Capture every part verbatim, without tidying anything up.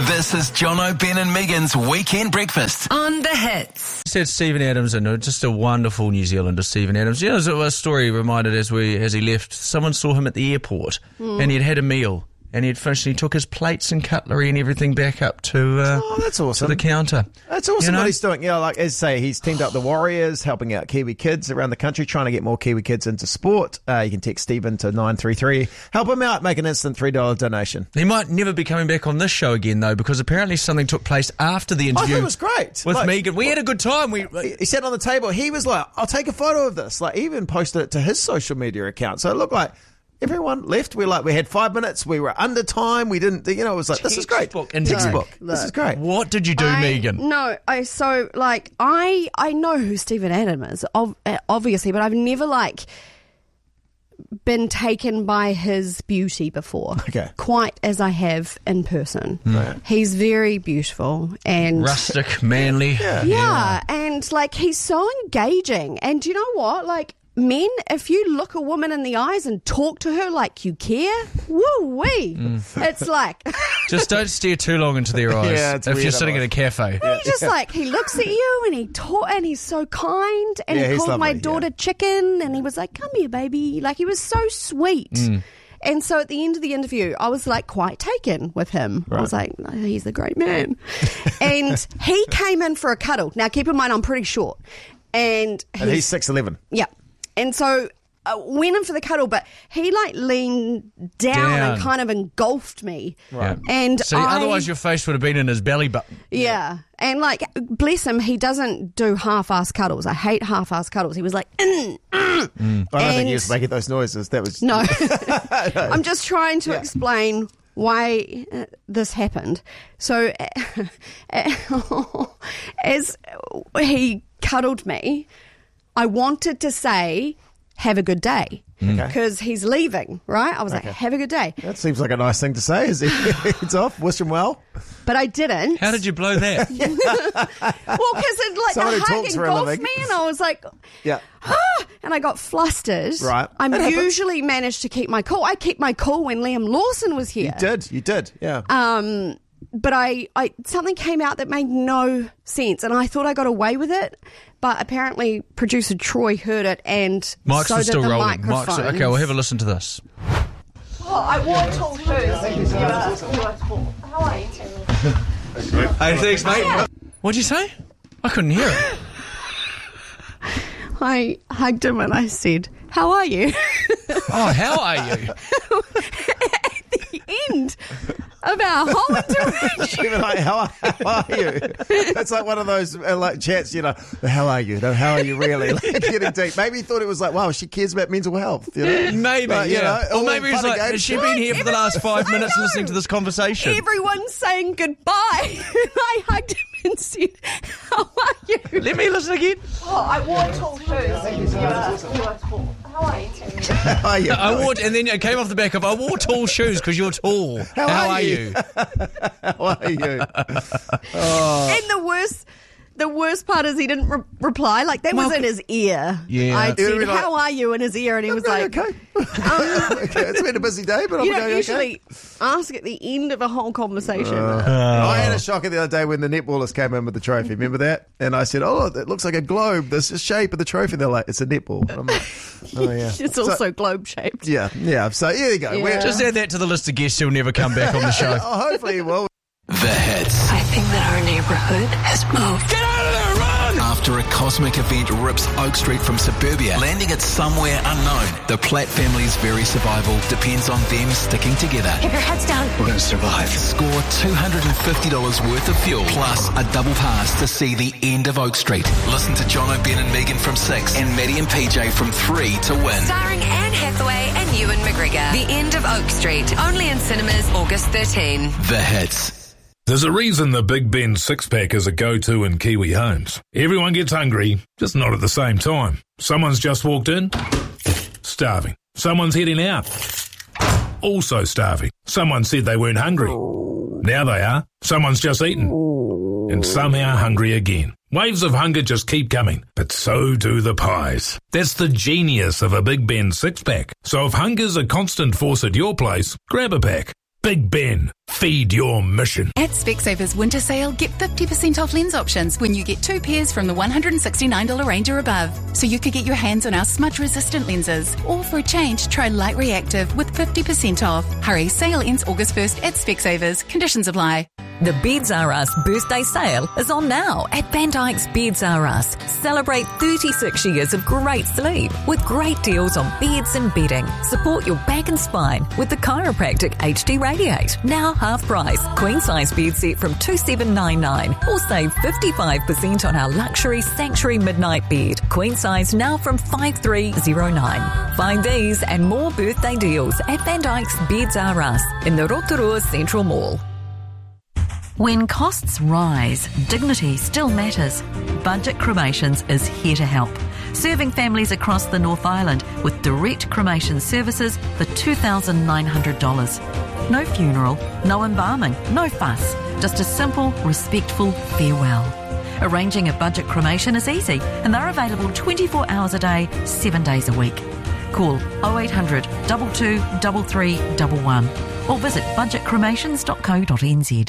This is Jono, Ben and Megan's Weekend Breakfast on The Hits. Said Stephen Adams, and just a wonderful New Zealander, Stephen Adams. You know, a story reminded as we as he left, someone saw him at the airport mm. and he'd had a meal and he'd finished and he took his plates and cutlery and everything back up to, uh, oh, that's awesome. to the counter. That's awesome you know? what he's doing. You know, like, as I say, he's teamed up the Warriors, helping out Kiwi kids around the country, trying to get more Kiwi kids into sport. Uh, you can text Stephen to nine three three. Help him out, make an instant three dollars donation. He might never be coming back on this show again, though, because apparently something took place after the interview. I thought it was great. With like, Megan. We had a good time. We he, he sat on the table. He was like, I'll take a photo of this. Like, he even posted it to his social media account. So it looked like everyone left. We like we had five minutes. We were under time. We didn't, you know, it was like, this is great. Textbook and Textbook. No, this is great. What did you do, I, Megan? No, I so like I I know who Stephen Adams is, ov- obviously, but I've never like been taken by his beauty before. Okay. Quite as I have in person. Right. He's very beautiful and Rustic, manly. Yeah. yeah, yeah, and like he's so engaging. And do you know what? Like, men, if you look a woman in the eyes and talk to her like you care, woo-wee. Mm. It's like... Just don't stare too long into their eyes Yeah, it's if weird you're sitting in a cafe. Yeah. He just like, he looks at you and he talk, and he's so kind, and Yeah, he he's called lovely, my daughter yeah. Chicken, and he was like, come here, baby. Like, he was so sweet. Mm. And so at the end of the interview, I was like quite taken with him. Right. I was like, oh, he's a great man. And he came in for a cuddle. Now, keep in mind, I'm pretty short. And, And he's six eleven. yeah. And so I went in for the cuddle, but he like leaned down, Down. and kind of engulfed me. Right. And See, I, otherwise your face would have been in his belly button. yeah. And like, bless him, he doesn't do half-ass cuddles. I hate half-ass cuddles. He was like, mm, mm. I don't think And- he was making those noises. That was No. I'm just trying to Yeah. explain why uh, this happened. So uh, as he cuddled me, I wanted to say, have a good day. Okay. Because he's leaving, right? I was Okay. like, have a good day. That seems like a nice thing to say. Is he? It's off. Wish him well. But I didn't. How did you blow that? Well, because it like Someone the who hug talks for a engulfed living. me, and I was like, Yeah. ah, and I got flustered. Right. I It happens. usually managed to keep my cool. I kept my cool when Liam Lawson was here. You did. You did. Yeah. Um, but I, I something came out that made no sense, and I thought I got away with it. But apparently, producer Troy heard it, and Mike's so did still the rolling. microphones. Mike's, okay, we'll have a listen to this. Oh, I wore tall shoes. You are, you are tall. How are you? Hey, thanks, mate. What'd you say? I couldn't hear it. I hugged him and I said, "How are you?" Oh, how are you? At the end of our whole interaction. Even like, how, how are you? It's like one of those uh, like chats, you know. How are you? No, how are you really? Like, getting deep. Maybe he thought it was like, wow, she cares about mental health. You know? Maybe, But, you yeah. know, or all maybe he's fun and like, games. has she been here for the last five minutes listening to this conversation? Everyone's saying goodbye. I hugged him and said, "How are you?" Let me listen again. Oh, I wore tall shoes. You are, you are tall. How are you? How are you? I wore, and then it came off the back of, I wore tall shoes because you're tall. How How, are are you? you? How are you? And the worst, the worst part is he didn't re- reply. Like, that was Well, in his ear. yeah. I He would've said, been like, "How are you?" in his ear, and he was like, okay. okay. It's been a busy day, but I'm "You don't going usually okay. ask at the end of a whole conversation." I had a shocker the other day when the netballers came in with the trophy. Remember that? And I said, "Oh, it looks like a globe. This is the shape of the trophy." They're like, "It's a netball." And I'm like, "Oh yeah." It's So- also globe shaped. yeah, yeah. So here you go. Yeah. We're, Just add that to the list of guests who'll never come back on the show. oh, hopefully he will. The Hits. I think that our neighborhood has moved. Get out of there, run! After a cosmic event rips Oak Street from suburbia, landing it somewhere unknown, the Platt family's very survival depends on them sticking together. Keep your heads down. We're going to survive. Score two hundred fifty dollars worth of fuel, plus a double pass to see the end of Oak Street. Listen to Jono, Ben and Megan from six and Maddie and P J from three to win. Starring Anne Hathaway and Ewan McGregor. The End of Oak Street. Only in cinemas August thirteenth. The Hits. There's a reason the Big Ben six-pack is a go-to in Kiwi homes. Everyone gets hungry, just not at the same time. Someone's just walked in, starving. Someone's heading out, also starving. Someone said they weren't hungry. Now they are. Someone's just eaten, and somehow hungry again. Waves of hunger just keep coming, but so do the pies. That's the genius of a Big Ben six-pack. So if hunger's a constant force at your place, grab a pack. Big Ben, feed your mission. At Specsavers Winter Sale, get fifty percent off lens options when you get two pairs from the one hundred sixty-nine dollars range or above. So you could get your hands on our smudge-resistant lenses. Or for a change, try Light Reactive with fifty percent off. Hurry, sale ends August first at Specsavers. Conditions apply. The Beds R Us birthday sale is on now at Van Dyke's Beds R Us. Celebrate thirty-six years of great sleep with great deals on beds and bedding. Support your back and spine with the Chiropractic H D Radiate. Now half price. Queen size bed set from two thousand seven hundred ninety-nine dollars or save fifty-five percent on our luxury Sanctuary Midnight Bed. Queen size now from five thousand three hundred nine. Find these and more birthday deals at Van Dyke's Beds R Us in the Rotorua Central Mall. When costs rise, dignity still matters. Budget Cremations is here to help, serving families across the North Island with direct cremation services for two thousand nine hundred dollars. No funeral, no embalming, no fuss, just a simple, respectful farewell. Arranging a budget cremation is easy and they're available twenty-four hours a day, seven days a week. Call oh eight hundred, two two three three one one or visit budget cremations dot co dot n z.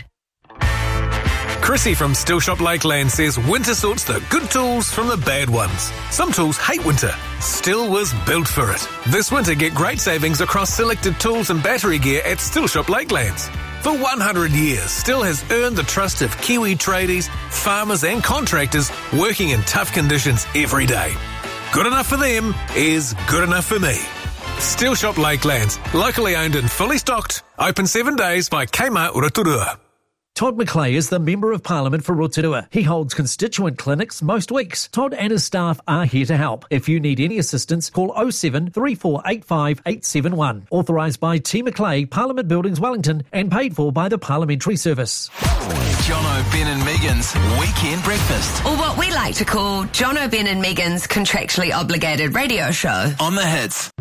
Chrissy from Stillshop Lakeland says winter sorts the good tools from the bad ones. Some tools hate winter. Still was built for it. This winter, get great savings across selected tools and battery gear at Stillshop Lakelands. For one hundred years, Still has earned the trust of Kiwi tradies, farmers and contractors working in tough conditions every day. Good enough for them is good enough for me. Stillshop Lakelands, locally owned and fully stocked, open seven days by Kmart Rotorua. Todd McClay is the Member of Parliament for Rotorua. He holds constituent clinics most weeks. Todd and his staff are here to help. If you need any assistance, call oh seven, three four eight five, eight seven one. Authorised by T McClay, Parliament Buildings, Wellington, and paid for by the Parliamentary Service. Jono, Ben and Megan's Weekend Breakfast. Or what we like to call Jono, Ben and Megan's contractually obligated radio show. On the Hits.